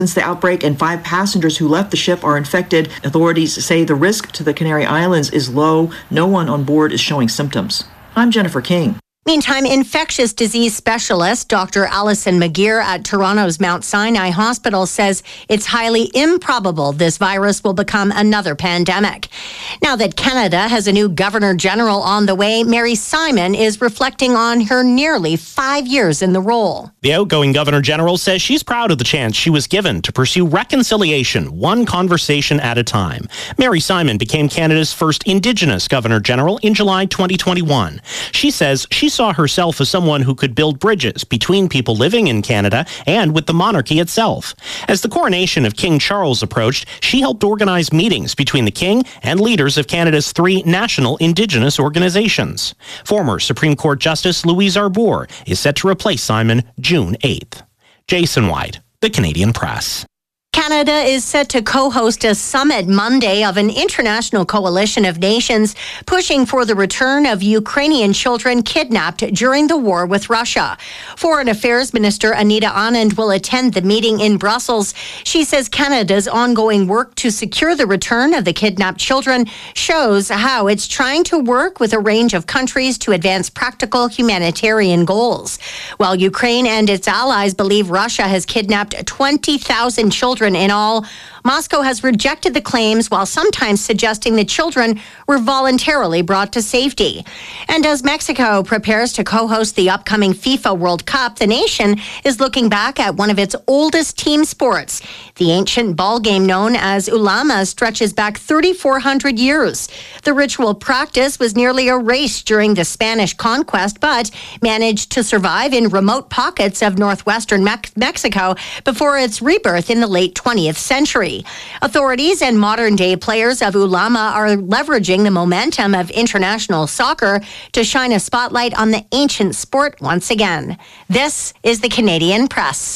Since the outbreak and 5 passengers who left the ship are infected, authorities say the risk to the Canary Islands is low. No one on board is showing symptoms. I'm Jennifer King. Meantime, infectious disease specialist Dr. Alison McGeer at Toronto's Mount Sinai Hospital says it's highly improbable this virus will become another pandemic. Now that Canada has a new Governor General on the way, Mary Simon is reflecting on her nearly 5 years in the role. The outgoing Governor General says she's proud of the chance she was given to pursue reconciliation, one conversation at a time. Mary Simon became Canada's first Indigenous Governor General in July 2021. She says she saw herself as someone who could build bridges between people living in Canada and with the monarchy itself. As the coronation of King Charles approached, she helped organize meetings between the King and leaders of Canada's 3 national Indigenous organizations. Former Supreme Court Justice Louise Arbour is set to replace Simon June 8th. Jason White, The Canadian Press. Canada is set to co-host a summit Monday of an international coalition of nations pushing for the return of Ukrainian children kidnapped during the war with Russia. Foreign Affairs Minister Anita Anand will attend the meeting in Brussels. She says Canada's ongoing work to secure the return of the kidnapped children shows how it's trying to work with a range of countries to advance practical humanitarian goals. While Ukraine and its allies believe Russia has kidnapped 20,000 children in all, Moscow has rejected the claims while sometimes suggesting the children were voluntarily brought to safety. And as Mexico prepares to co-host the upcoming FIFA World Cup, the nation is looking back at one of its oldest team sports. The ancient ball game known as Ulama stretches back 3,400 years. The ritual practice was nearly erased during the Spanish conquest, but managed to survive in remote pockets of northwestern Mexico before its rebirth in the late 20th century. Authorities and modern-day players of Ulama are leveraging the momentum of international soccer to shine a spotlight on the ancient sport once again. This is the Canadian Press.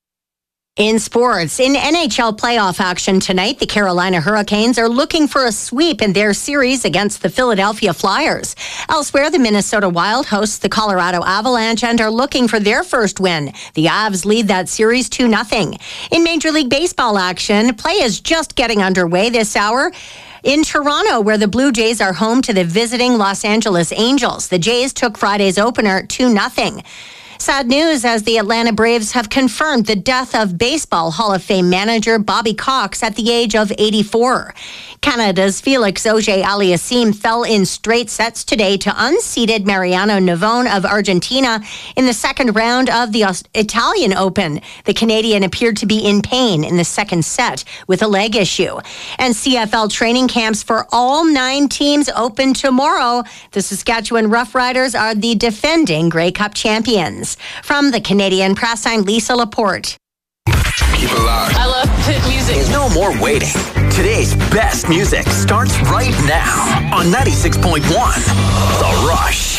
In sports, in NHL playoff action tonight, the Carolina Hurricanes are looking for a sweep in their series against the Philadelphia Flyers. Elsewhere, the Minnesota Wild hosts the Colorado Avalanche and are looking for their first win. The Avs lead that series 2-0. In Major League Baseball action, play is just getting underway this hour. In Toronto, where the Blue Jays are home to the visiting Los Angeles Angels, the Jays took Friday's opener 2-0. Sad news as the Atlanta Braves have confirmed the death of Baseball Hall of Fame manager Bobby Cox at the age of 84. Canada's Felix Auger-Aliassime fell in straight sets today to unseeded Mariano Navone of Argentina in the second round of the Italian Open. The Canadian appeared to be in pain in the second set with a leg issue. And CFL training camps for all 9 teams open tomorrow. The Saskatchewan Roughriders are the defending Grey Cup champions. From the Canadian Press, I'm Lisa Laporte. Keep it locked. I love hit music. There's no more waiting. Today's best music starts right now on 96.1 The Rush.